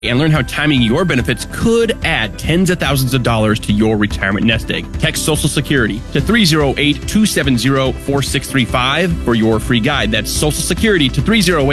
and learn how timing your benefits could add tens of thousands of dollars to your retirement nest egg. Text Social Security to 308-270-4635 for your free guide. That's Social Security to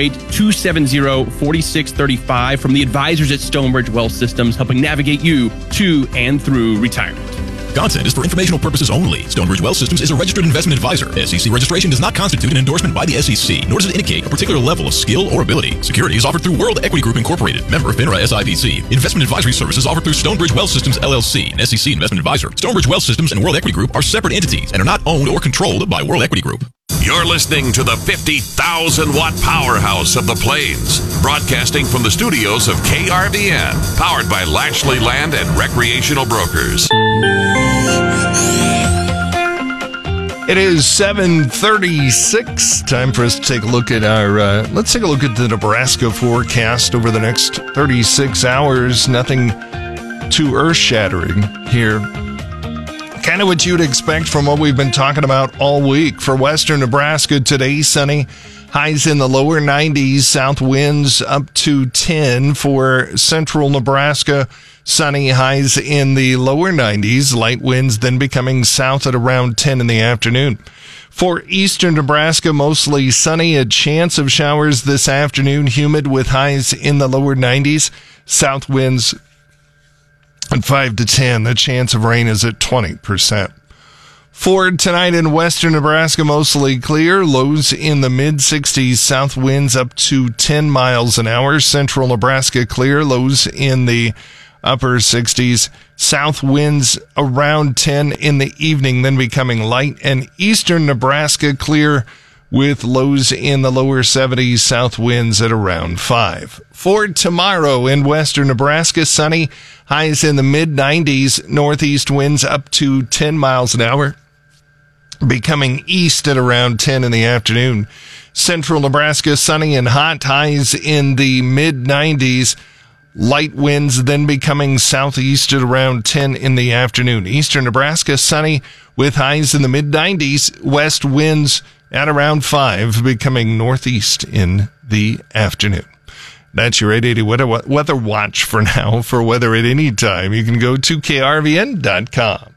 308-270-4635 from the advisors at Stonebridge Wealth Systems, helping navigate you to and through retirement. Content is for informational purposes only. Stonebridge Wealth Systems is a registered investment advisor. SEC registration does not constitute an endorsement by the SEC, nor does it indicate a particular level of skill or ability. Security is offered through World Equity Group Incorporated, member FINRA SIPC. Investment advisory services offered through Stonebridge Wealth Systems LLC, an SEC investment advisor. Stonebridge Wealth Systems and World Equity Group are separate entities and are not owned or controlled by World Equity Group. You're listening to the 50,000-watt powerhouse of the Plains, broadcasting from the studios of KRVN, powered by Lashley Land and Recreational Brokers. It is 7:36. Time for us to take a look at let's take a look at the Nebraska forecast over the next 36 hours. Nothing too earth-shattering here. Kind of what you'd expect from what we've been talking about all week. For western Nebraska today, sunny, highs in the lower 90s, south winds up to 10. For central Nebraska, sunny, highs in the lower 90s, light winds then becoming south at around 10 in the afternoon. For eastern Nebraska, mostly sunny, a chance of showers this afternoon, humid with highs in the lower 90s, south winds at 5 to 10. The chance of rain is at 20%. For tonight in western Nebraska, mostly clear, lows in the mid-60s, south winds up to 10 miles an hour. Central Nebraska clear, lows in the upper 60s, south winds around 10 in the evening, then becoming light. And eastern Nebraska clear with lows in the lower 70s, south winds at around 5. For tomorrow in western Nebraska, sunny, highs in the mid-90s, northeast winds up to 10 miles an hour, becoming east at around 10 in the afternoon. Central Nebraska, sunny and hot, highs in the mid-90s, light winds then becoming southeast at around 10 in the afternoon. Eastern Nebraska, sunny with highs in the mid-90s, west winds at around 5, becoming northeast in the afternoon. That's your 880 weather watch for now. For weather at any time, you can go to krvn.com.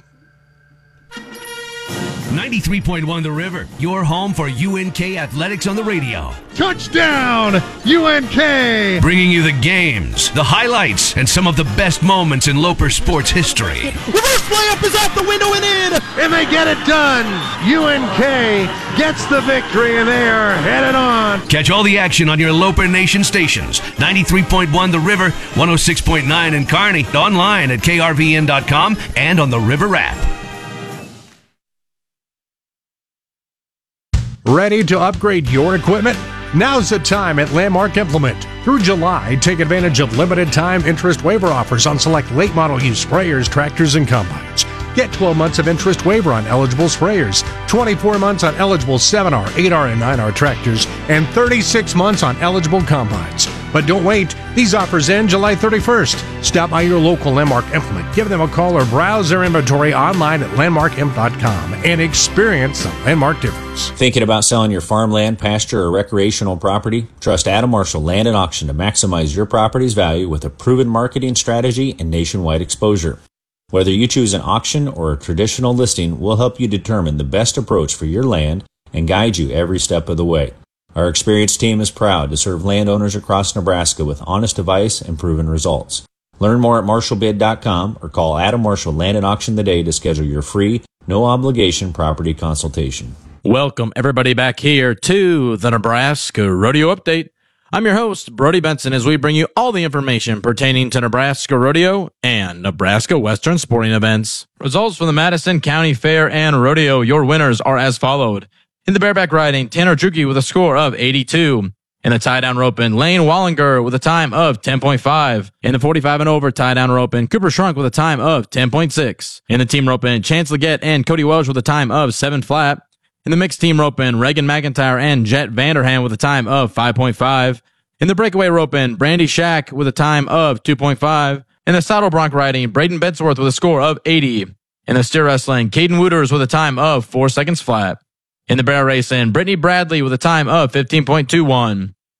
93.1 The River, your home for UNK Athletics on the radio. Touchdown, UNK! Bringing you the games, the highlights, and some of the best moments in Loper sports history. Reverse layup is out the window and in, and they get it done. UNK gets the victory, and they are headed on. Catch all the action on your Loper Nation stations. 93.1 The River, 106.9 in Kearney, online at krvn.com, and on the River app. Ready to upgrade your equipment? Now's the time at Landmark Implement. Through July, take advantage of limited-time interest waiver offers on select late model used sprayers, tractors, and combines. Get 12 months of interest waiver on eligible sprayers, 24 months on eligible 7R, 8R, and 9R tractors, and 36 months on eligible combines. But don't wait. These offers end July 31st. Stop by your local Landmark Implement, give them a call, or browse their inventory online at landmarkimp.com and experience the Landmark difference. Thinking about selling your farmland, pasture, or recreational property? Trust Adam Marshall Land and Auction to maximize your property's value with a proven marketing strategy and nationwide exposure. Whether you choose an auction or a traditional listing, we'll help you determine the best approach for your land and guide you every step of the way. Our experienced team is proud to serve landowners across Nebraska with honest advice and proven results. Learn more at marshallbid.com or call Adam Marshall Land and Auction today to schedule your free, no-obligation property consultation. Welcome, everybody, back here to the Nebraska Rodeo Update. I'm your host, Brody Benson, as we bring you all the information pertaining to Nebraska Rodeo and Nebraska Western sporting events. Results from the Madison County Fair and Rodeo. Your winners are as followed. In the bareback riding, Tanner Drucke with a score of 82. In the tie-down roping, Lane Wallinger with a time of 10.5. In the 45 and over tie-down roping, Cooper Shrunk with a time of 10.6. In the team roping, Chance Leggett and Cody Welsh with a time of 7 flat. In the mixed team roping, Reagan McIntyre and Jet Vanderham with a time of 5.5. In the breakaway roping, Brandy Shack with a time of 2.5. In the saddle bronc riding, Braden Bedsworth with a score of 80. In the steer wrestling, Caden Wooters with a time of 4 seconds flat. In the barrel racing, Brittany Bradley with a time of 15.21.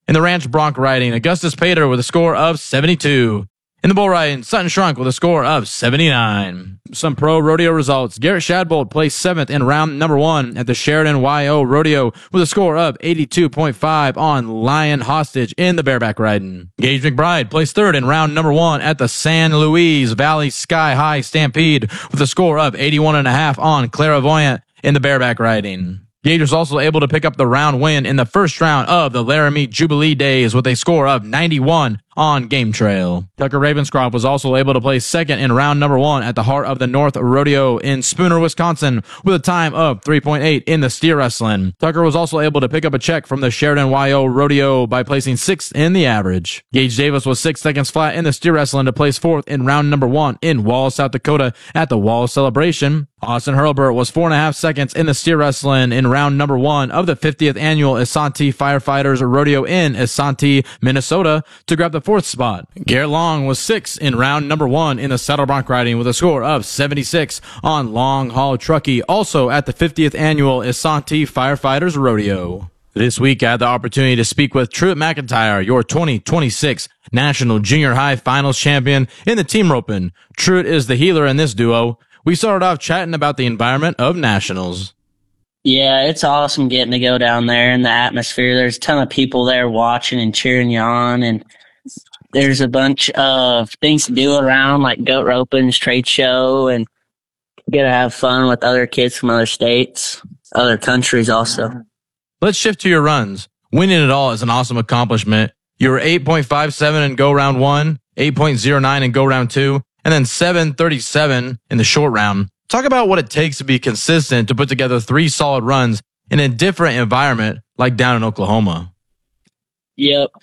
In the ranch bronc riding, Augustus Pater with a score of 72. In the bull riding, Sutton Shrunk with a score of 79. Some pro rodeo results. Garrett Shadbolt placed 7th in round number 1 at the Sheridan YO Rodeo with a score of 82.5 on Lion Hostage in the bareback riding. Gage McBride placed 3rd in round number 1 at the San Luis Valley Sky High Stampede with a score of 81.5 on Clairvoyant in the bareback riding. Gage was also able to pick up the round win in the first round of the Laramie Jubilee Days with a score of 91 on Game Trail. Tucker Ravenscroft was also able to place 2nd in round number 1 at the Heart of the North Rodeo in Spooner, Wisconsin with a time of 3.8 in the steer wrestling. Tucker was also able to pick up a check from the Sheridan YO Rodeo by placing 6th in the average. Gage Davis was 6 seconds flat in the steer wrestling to place 4th in round number 1 in Wall, South Dakota at the Wall Celebration. Austin Hurlburt was 4.5 seconds in the steer wrestling in round number 1 of the 50th annual Isanti Firefighters Rodeo in Isanti, Minnesota to grab the 4th spot. Garrett Long was 6th in round number 1 in the saddle bronc riding with a score of 76 on Long Haul Truckee, also at the 50th annual Isanti Firefighters Rodeo. This week, I had the opportunity to speak with Truett McIntyre, your 2026 National Junior High Finals champion in the team roping. Truett is the healer in this duo. We started off chatting about the environment of Nationals. Yeah, it's awesome getting to go down there in the atmosphere. There's a ton of people there watching and cheering you on, and there's a bunch of things to do around, like goat roping, trade show, and get to have fun with other kids from other states, other countries also. Let's shift to your runs. Winning it all is an awesome accomplishment. You were 8.57 in go round 1, 8.09 in go round 2, and then 7.37 in the short round. Talk about what it takes to be consistent to put together 3 solid runs in a different environment like down in Oklahoma. Yep.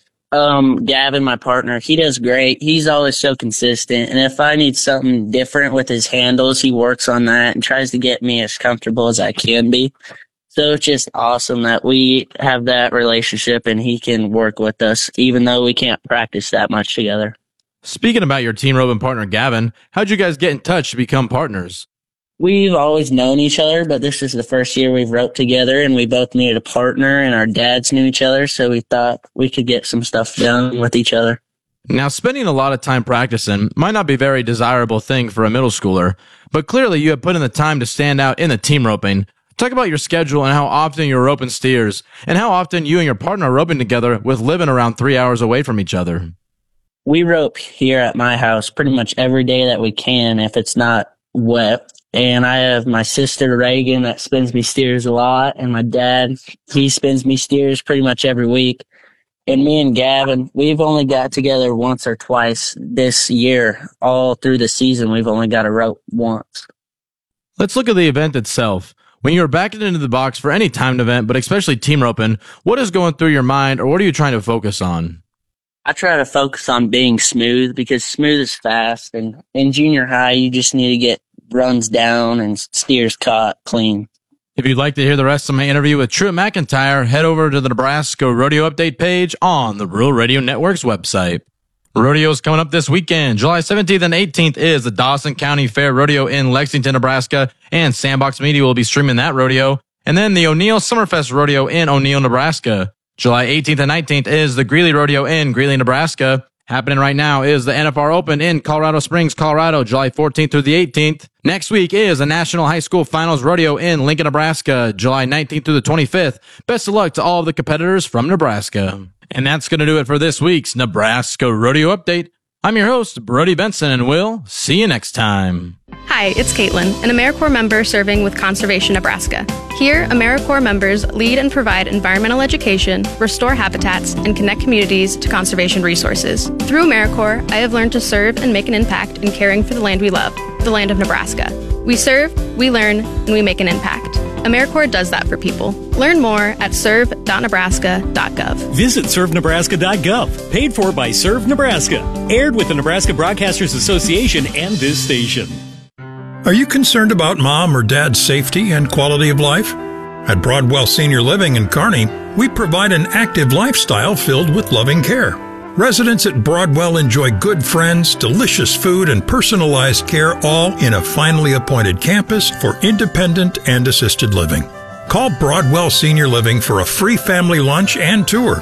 Gavin, my partner, he does great. He's always so consistent. And if I need something different with his handles, he works on that and tries to get me as comfortable as I can be. So it's just awesome that we have that relationship and he can work with us, even though we can't practice that much together. Speaking about your team roping partner, Gavin, how'd you guys get in touch to become partners? We've always known each other, but this is the first year we've roped together, and we both needed a partner, and our dads knew each other, so we thought we could get some stuff done with each other. Now, spending a lot of time practicing might not be a very desirable thing for a middle schooler, but clearly you have put in the time to stand out in the team roping. Talk about your schedule and how often you're roping steers, and how often you and your partner are roping together with living around 3 hours away from each other. We rope here at my house pretty much every day that we can if it's not wet. And I have my sister, Reagan, that spins me steers a lot. And my dad, he spins me steers pretty much every week. And me and Gavin, we've only got together once or twice this year. All through the season, we've only got a rope once. Let's look at the event itself. When you're backing into the box for any timed event, but especially team roping, what is going through your mind or what are you trying to focus on? I try to focus on being smooth because smooth is fast. And in junior high, you just need to get runs down and steers caught clean. If you'd like to hear the rest of my interview with Truett McIntyre, head over to the Nebraska Rodeo Update page on the Rural Radio Network's website. Rodeo's coming up this weekend. July 17th and 18th is the Dawson County Fair Rodeo in Lexington, Nebraska, and Sandbox Media will be streaming that rodeo. And then the O'Neill Summerfest Rodeo in O'Neill, Nebraska. July 18th and 19th is the Greeley Rodeo in Greeley, Nebraska. Happening right now is the NFR Open in Colorado Springs, Colorado, July 14th through the 18th. Next week is the National High School Finals Rodeo in Lincoln, Nebraska, July 19th through the 25th. Best of luck to all of the competitors from Nebraska. And that's going to do it for this week's Nebraska Rodeo Update. I'm your host, Brody Benson, and we'll see you next time. Hi, it's Caitlin, an AmeriCorps member serving with Conservation Nebraska. Here, AmeriCorps members lead and provide environmental education, restore habitats, and connect communities to conservation resources. Through AmeriCorps, I have learned to serve and make an impact in caring for the land we love, the land of Nebraska. We serve, we learn, and we make an impact. AmeriCorps does that for people. Learn more at serve.nebraska.gov. Visit servenebraska.gov. Paid for by Serve Nebraska. Aired with the Nebraska Broadcasters Association and this station. Are you concerned about mom or dad's safety and quality of life? At Broadwell Senior Living in Kearney, we provide an active lifestyle filled with loving care. Residents at Broadwell enjoy good friends, delicious food, and personalized care, all in a finely appointed campus for independent and assisted living. Call Broadwell Senior Living for a free family lunch and tour.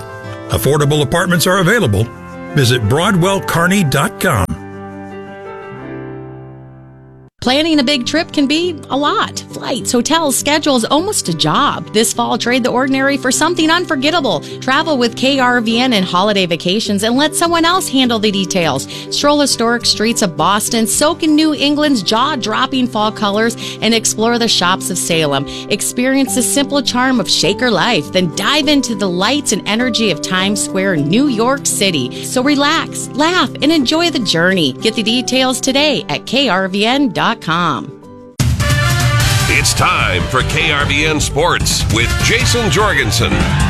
Affordable apartments are available. Visit BroadwellCarney.com. Planning a big trip can be a lot. Flights, hotels, schedules, almost a job. This fall, trade the ordinary for something unforgettable. Travel with KRVN and holiday vacations and let someone else handle the details. Stroll historic streets of Boston, soak in New England's jaw-dropping fall colors, and explore the shops of Salem. Experience the simple charm of Shaker life, then dive into the lights and energy of Times Square, New York City. So relax, laugh, and enjoy the journey. Get the details today at krvn.com. It's time for KRVN Sports with Jason Jorgensen.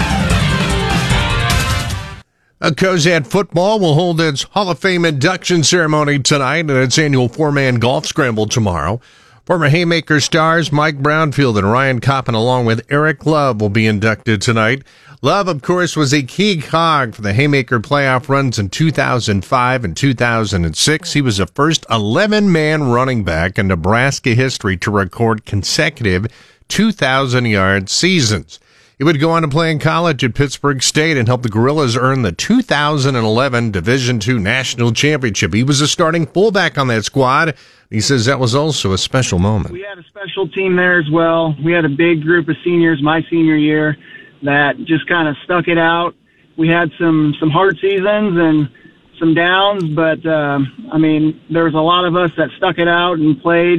Cozad football will hold its Hall of Fame induction ceremony tonight and its annual four-man golf scramble tomorrow. Former Haymaker stars Mike Brownfield and Ryan Coppin, along with Eric Love, will be inducted tonight. Love, of course, was a key cog for the Haymaker playoff runs in 2005 and 2006. He was the first 11-man running back in Nebraska history to record consecutive 2,000-yard seasons. He would go on to play in college at Pittsburgh State and help the Gorillas earn the 2011 Division II National Championship. He was a starting fullback on that squad. He says that was also a special moment. We had a special team there as well. We had a big group of seniors my senior year that just kind of stuck it out. We had some hard seasons and some downs, but there was a lot of us that stuck it out and played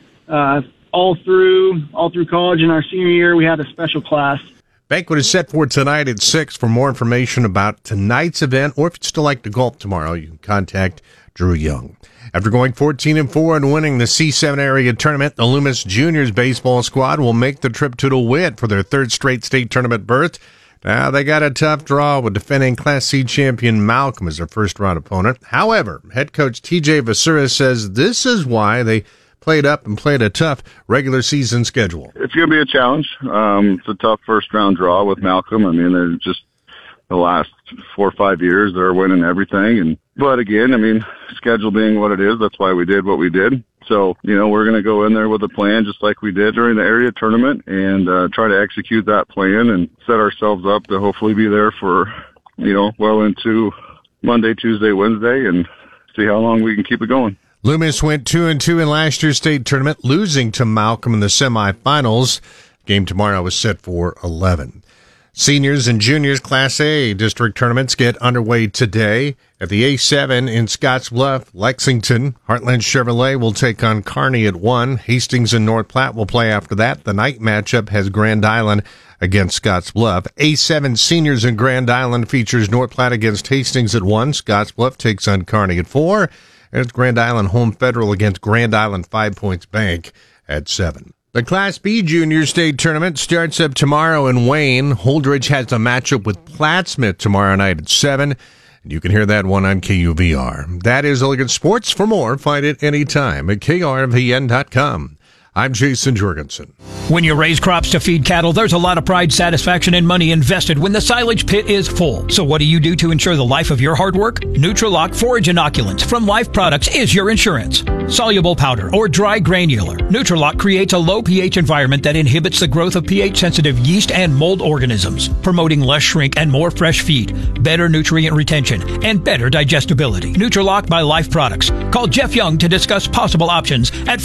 all through college. In our senior year, we had a special class. Banquet is set for tonight at 6. For more information about tonight's event, or if you'd still like to golf tomorrow, you can contact Drew Young. After going 14-4 and winning the C7 area tournament, the Loomis Juniors baseball squad will make the trip to DeWitt for their third straight state tournament berth. Now, they got a tough draw with defending Class C champion Malcolm as their first-round opponent. However, head coach TJ Vasura says this is why they played up and played a tough regular season schedule. It's going to be a challenge. It's a tough first-round draw with Malcolm. They're just the last 4 or 5 years, they're winning everything. But again, schedule being what it is, that's why we did what we did. So, we're going to go in there with a plan just like we did during the area tournament and try to execute that plan and set ourselves up to hopefully be there for, well into Monday, Tuesday, Wednesday, and see how long we can keep it going. Loomis went 2-2 in last year's state tournament, losing to Malcolm in the semifinals. Game tomorrow is set for 11. Seniors and juniors Class A district tournaments get underway today. At the A7 in Scottsbluff, Lexington, Heartland Chevrolet will take on Kearney at 1. Hastings and North Platte will play after that. The night matchup has Grand Island against Scottsbluff. A7 seniors in Grand Island features North Platte against Hastings at 1. Scottsbluff takes on Kearney at 4. And it's Grand Island Home Federal against Grand Island 5 Points Bank at 7. The Class B Junior State Tournament starts up tomorrow in Wayne. Holdridge has a matchup with Plattsmouth tomorrow night at 7. And you can hear that one on KUVR. That is a look at sports. For more, find it anytime at krvn.com. I'm Jason Jorgensen. When you raise crops to feed cattle, there's a lot of pride, satisfaction, and money invested when the silage pit is full. So what do you do to ensure the life of your hard work? Nutrilock Forage Inoculants from Life Products is your insurance. Soluble powder or dry granular, Nutrilock creates a low pH environment that inhibits the growth of pH-sensitive yeast and mold organisms, promoting less shrink and more fresh feed, better nutrient retention, and better digestibility. Nutrilock by Life Products. Call Jeff Young to discuss possible options at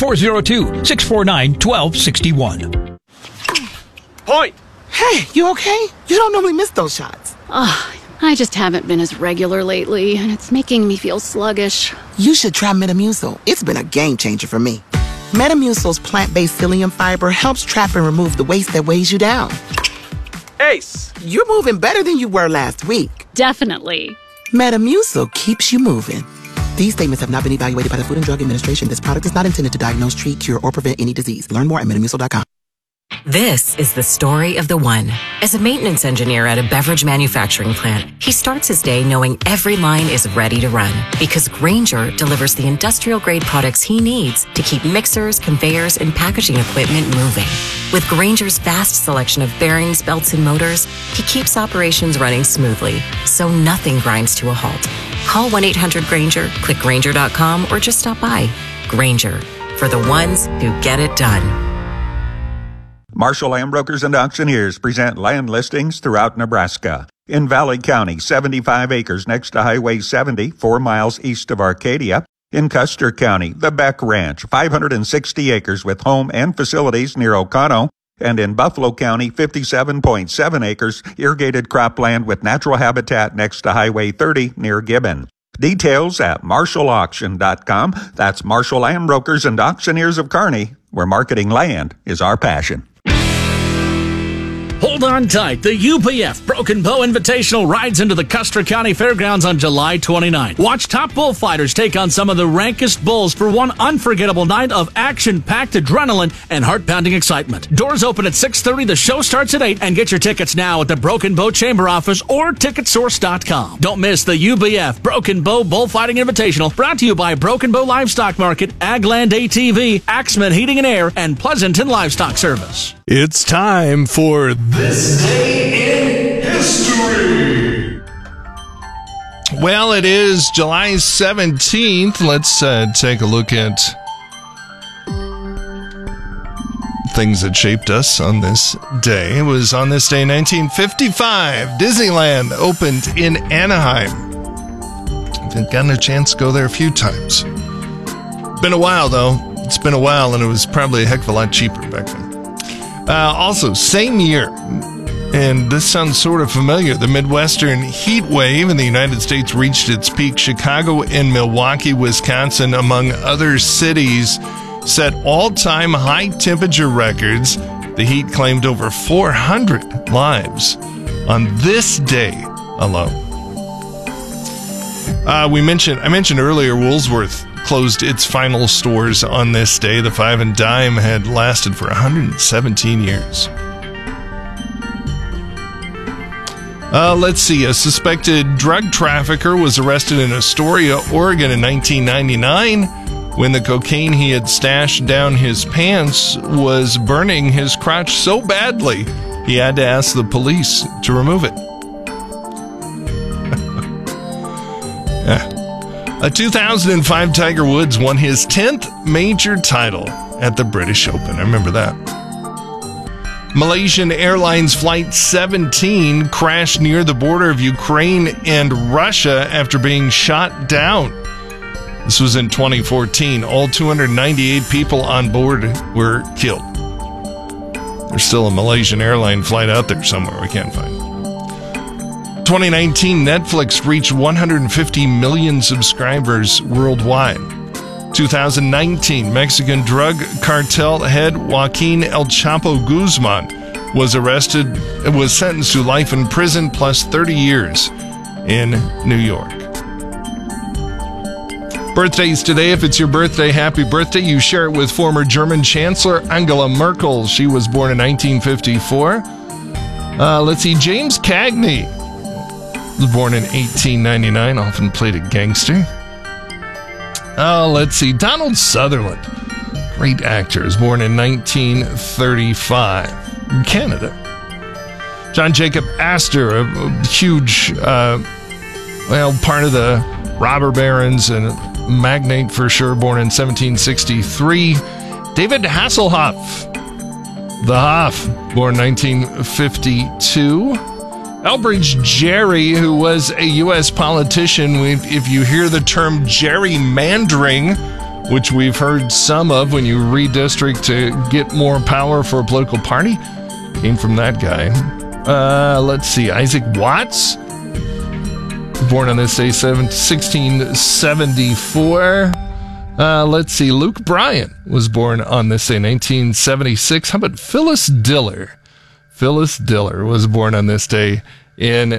402-649-1261. Point! Hey, you okay? You don't normally miss those shots. I just haven't been as regular lately, and it's making me feel sluggish. You should try Metamucil. It's been a game changer for me. Metamucil's plant-based psyllium fiber helps trap and remove the waste that weighs you down. Ace! You're moving better than you were last week. Definitely. Metamucil keeps you moving. These statements have not been evaluated by the Food and Drug Administration. This product is not intended to diagnose, treat, cure, or prevent any disease. Learn more at Metamucil.com. This is the story of the one. As a maintenance engineer at a beverage manufacturing plant, he starts his day knowing every line is ready to run because Grainger delivers the industrial-grade products he needs to keep mixers, conveyors, and packaging equipment moving. With Grainger's vast selection of bearings, belts, and motors, he keeps operations running smoothly, so nothing grinds to a halt. Call 1-800-GRAINGER, click Grainger.com, or just stop by. Grainger, for the ones who get it done. Marshall Land Brokers and Auctioneers present land listings throughout Nebraska. In Valley County, 75 acres next to Highway 70, 4 miles east of Arcadia. In Custer County, the Beck Ranch, 560 acres with home and facilities near Oconto. And in Buffalo County, 57.7 acres, irrigated cropland with natural habitat next to Highway 30 near Gibbon. Details at MarshallAuction.com. That's Marshall Land Brokers and Auctioneers of Kearney, where marketing land is our passion. Hold on tight. The UPF Broken Bow Invitational rides into the Custer County Fairgrounds on July 29. Watch top bullfighters take on some of the rankest bulls for one unforgettable night of action-packed adrenaline and heart-pounding excitement. Doors open at 6:30. The show starts at 8. And get your tickets now at the Broken Bow Chamber office or Ticketsource.com. Don't miss the UBF Broken Bow Bullfighting Invitational, brought to you by Broken Bow Livestock Market, Agland ATV, Axman Heating and Air, and Pleasanton Livestock Service. It's time for This Day in History. Well, it is July 17th. Let's take a look at things that shaped us on this day. It was on this day in 1955, Disneyland opened in Anaheim. I've gotten a chance to go there a few times. Been a while, though. It's been a while, and it was probably a heck of a lot cheaper back then. Also, same year, and this sounds sort of familiar, the Midwestern heat wave in the United States reached its peak. Chicago and Milwaukee, Wisconsin, among other cities, set all-time high temperature records. The heat claimed over 400 lives on this day alone. I mentioned earlier, Woolworths closed its final stores on this day. The 5 and dime had lasted for 117 years. Let's see. A suspected drug trafficker was arrested in Astoria, Oregon in 1999 when the cocaine he had stashed down his pants was burning his crotch so badly he had to ask the police to remove it. A 2005 Tiger Woods won his 10th major title at the British Open. I remember that. Malaysian Airlines Flight 17 crashed near the border of Ukraine and Russia after being shot down. This was in 2014. All 298 people on board were killed. There's still a Malaysian airline flight out there somewhere we can't find. 2019, Netflix reached 150 million subscribers worldwide. 2019, Mexican drug cartel head Joaquin El Chapo Guzman was sentenced to life in prison plus 30 years in New York. Birthdays today. If it's your birthday, happy birthday. You share it with former German Chancellor Angela Merkel. She was born in 1954. Let's see, James Cagney was born in 1899, often played a gangster. Let's see, Donald Sutherland, great actor, was born in 1935 in Canada. John Jacob Astor, a huge, part of the robber barons and magnate for sure, born in 1763. David Hasselhoff, the Hoff, born 1952. Elbridge Gerry, who was a U.S. politician, if you hear the term gerrymandering, which we've heard some of when you redistrict to get more power for a political party, came from that guy. Let's see, Isaac Watts, born on this day, 1674. Let's see, Luke Bryan was born on this day, 1976. How about Phyllis Diller? Phyllis Diller was born on this day in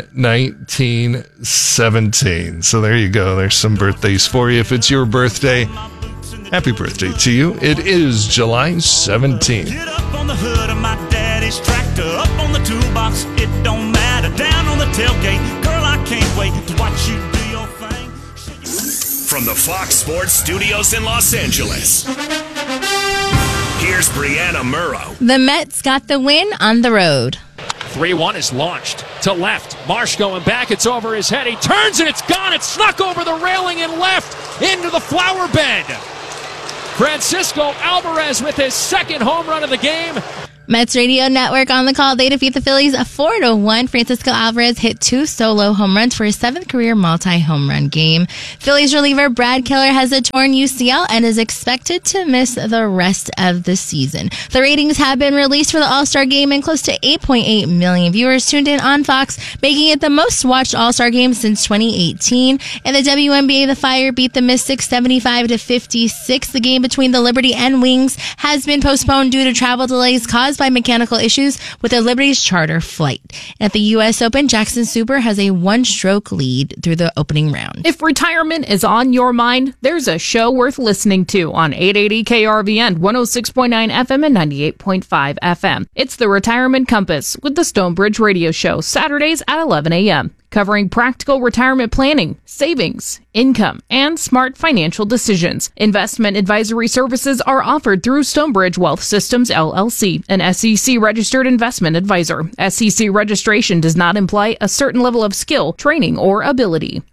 1917. So there you go. There's some birthdays for you. If it's your birthday, happy birthday to you. It is July 17th. Get up on the hood of my daddy's tractor, up on the toolbox, it don't matter. Down on the tailgate, girl, I can't wait to watch you do your thing. From the Fox Sports Studios in Los Angeles, here's Brianna Murrow. The Mets got the win on the road. 3-1 is launched to left. Marsh going back. It's over his head. He turns and it's gone. It's snuck over the railing and left into the flower bed. Francisco Alvarez with his second home run of the game. Mets Radio Network on the call. They defeat the Phillies 4-1. Francisco Alvarez hit 2 solo home runs for his 7th career multi-home run game. Phillies reliever Brad Keller has a torn UCL and is expected to miss the rest of the season. The ratings have been released for the All-Star Game, and close to 8.8 million viewers tuned in on Fox, making it the most watched All-Star Game since 2018. In the WNBA, the Fire beat the Mystics 75-56. The game between the Liberty and Wings has been postponed due to travel delays caused by mechanical issues with the Liberty's charter flight. At the U.S. Open, Jackson Super has a 1-stroke lead through the opening round. If retirement is on your mind, there's a show worth listening to on 880 KRVN, 106.9 FM and 98.5 FM. It's the Retirement Compass with the Stonebridge Radio Show, Saturdays at 11 a.m., covering practical retirement planning, savings, income, and smart financial decisions. Investment advisory services are offered through Stonebridge Wealth Systems, LLC, an SEC-registered investment advisor. SEC registration does not imply a certain level of skill, training, or ability.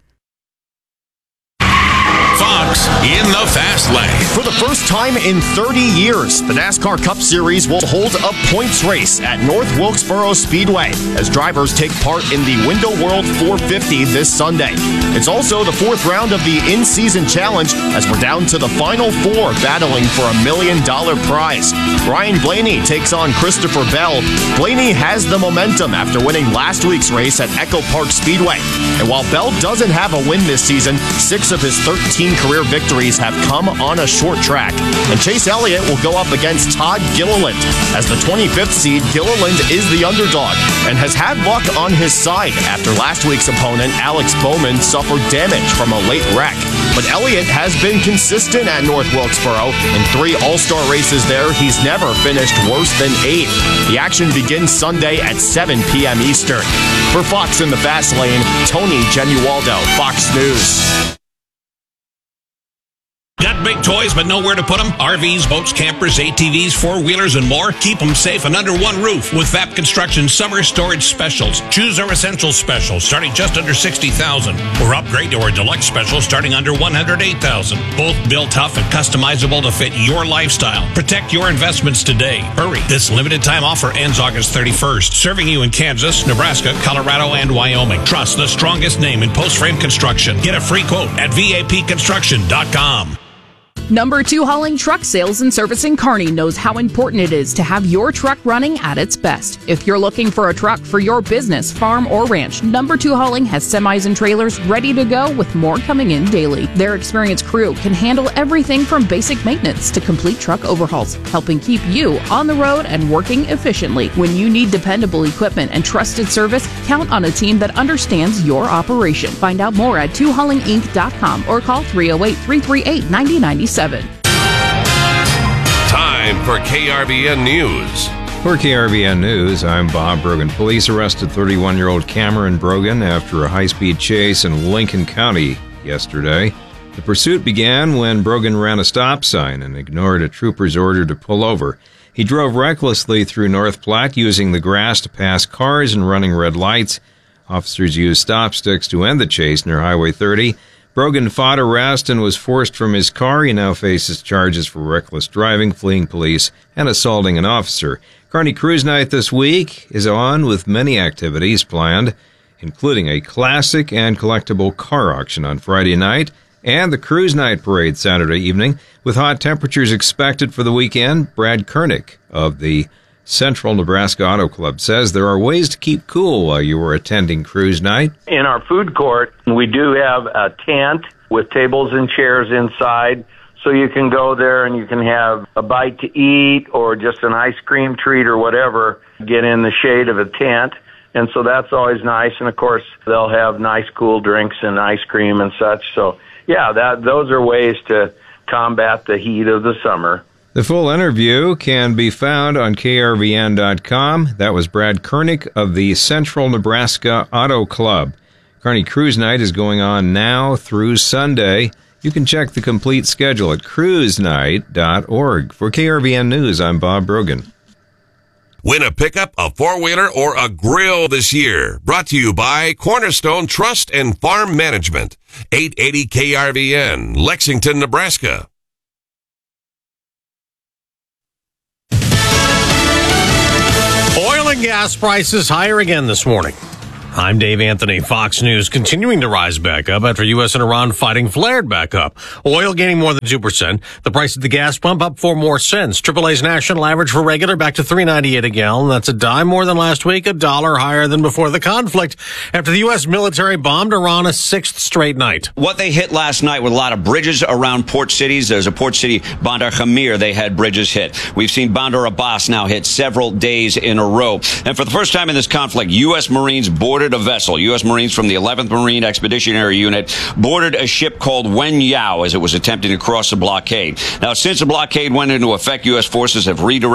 Fox in the fast lane. For the first time in 30 years, the NASCAR Cup Series will hold a points race at North Wilkesboro Speedway as drivers take part in the Window World 450 this Sunday. It's also the 4th round of the in-season challenge as we're down to the final 4 battling for $1 million prize. Brian Blaney takes on Christopher Bell. Blaney has the momentum after winning last week's race at Echo Park Speedway. And while Bell doesn't have a win this season, 6 of his 13 career victories have come on a short track. And Chase Elliott will go up against Todd Gilliland. As the 25th seed, Gilliland is the underdog and has had luck on his side after last week's opponent, Alex Bowman, suffered damage from a late wreck. But Elliott has been consistent at North Wilkesboro. In 3 All-Star races there, he's never finished worse than 8th. The action begins Sunday at 7 p.m. Eastern. For Fox in the Fast Lane, Tony Genualdo, Fox News. Got big toys but nowhere to put them? RVs, boats, campers, ATVs, 4-wheelers, and more? Keep them safe and under one roof with VAP Construction Summer Storage Specials. Choose our Essential Special starting just under $60,000 or upgrade to our Deluxe Special starting under $108,000. Both built tough and customizable to fit your lifestyle. Protect your investments today. Hurry. This limited time offer ends August 31st. Serving you in Kansas, Nebraska, Colorado, and Wyoming. Trust the strongest name in post-frame construction. Get a free quote at VAPconstruction.com. Number 2 Hauling Truck Sales and Service in Kearney knows how important it is to have your truck running at its best. If you're looking for a truck for your business, farm, or ranch, Number 2 Hauling has semis and trailers ready to go with more coming in daily. Their experienced crew can handle everything from basic maintenance to complete truck overhauls, helping keep you on the road and working efficiently. When you need dependable equipment and trusted service, count on a team that understands your operation. Find out more at 2haulinginc.com or call 308-338-9097. Time for KRVN News. For KRVN News, I'm Bob Brogan. Police arrested 31-year-old Cameron Brogan after a high-speed chase in Lincoln County yesterday. The pursuit began when Brogan ran a stop sign and ignored a trooper's order to pull over. He drove recklessly through North Platte, using the grass to pass cars and running red lights. Officers used stop sticks to end the chase near Highway 30. Brogan fought arrest and was forced from his car. He now faces charges for reckless driving, fleeing police, and assaulting an officer. Kearney Cruise Night this week is on with many activities planned, including a classic and collectible car auction on Friday night and the Cruise Night Parade Saturday evening. With hot temperatures expected for the weekend, Brad Koenig of the Central Nebraska Auto Club says there are ways to keep cool while you are attending Cruise Night. In our food court, we do have a tent with tables and chairs inside, so you can go there and you can have a bite to eat or just an ice cream treat or whatever, get in the shade of a tent. And so that's always nice. And, of course, they'll have nice cool drinks and ice cream and such. So, yeah, those are ways to combat the heat of the summer. The full interview can be found on KRVN.com. That was Brad Koenig of the Central Nebraska Auto Club. Kearney Cruise Night is going on now through Sunday. You can check the complete schedule at cruisenight.org. For KRVN News, I'm Bob Brogan. Win a pickup, a 4-wheeler, or a grill this year. Brought to you by Cornerstone Trust and Farm Management. 880 KRVN, Lexington, Nebraska. Oil and gas prices higher again this morning. I'm Dave Anthony. Fox News continuing to rise back up after U.S. and Iran fighting flared back up. Oil gaining more than 2%. The price at the gas pump up 4 more cents. AAA's national average for regular back to $3.98 a gallon. That's a dime more than last week, $1 higher than before the conflict after the U.S. military bombed Iran a 6th straight night. What they hit last night with a lot of bridges around port cities. There's a port city, Bandar Khamir, they had bridges hit. We've seen Bandar Abbas now hit several days in a row. And for the first time in this conflict, U.S. Marines boarded a vessel. U.S. Marines from the 11th Marine Expeditionary Unit boarded a ship called Wen Yao as it was attempting to cross the blockade. Now, since the blockade went into effect, U.S. forces have redirected